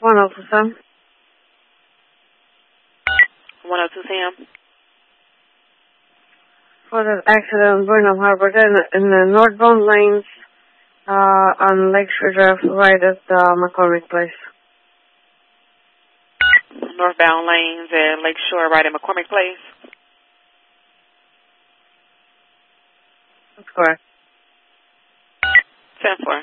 102, Sam. 102 Sam. For the accident in Burnham Harbor, in the northbound lanes on Lakeshore Drive, right at McCormick Place. Northbound lanes at Lakeshore, right at McCormick Place. That's correct. 10-4.